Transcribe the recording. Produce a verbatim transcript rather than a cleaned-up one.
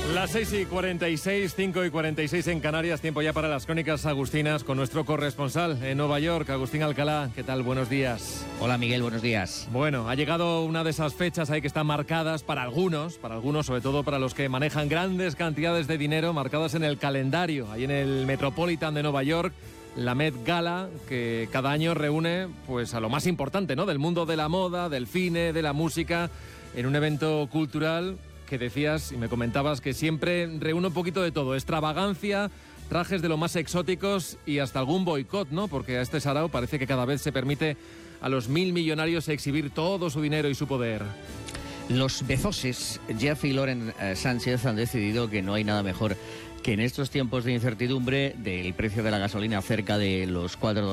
Las seis y cuarenta y seis, cinco y cuarenta y seis en Canarias, tiempo ya para las crónicas agustinas con nuestro corresponsal en Nueva York, Agustín Alcalá. ¿Qué tal? Buenos días. Hola Miguel, buenos días. Bueno, ha llegado una de esas fechas ahí que están marcadas para algunos, para algunos, sobre todo para los que manejan grandes cantidades de dinero, marcadas en el calendario, ahí en el Metropolitan de Nueva York, la Met Gala, que cada año reúne pues a lo más importante, ¿no?, del mundo de la moda, del cine, de la música, en un evento cultural que decías y me comentabas que siempre reúne un poquito de todo, extravagancia, trajes de lo más exóticos y hasta algún boicot, ¿no? Porque a este sarao parece que cada vez se permite a los mil millonarios exhibir todo su dinero y su poder. Los Bezoses, Jeff y Lauren eh, Sánchez, han decidido que no hay nada mejor que en estos tiempos de incertidumbre del precio de la gasolina cerca de los cuatro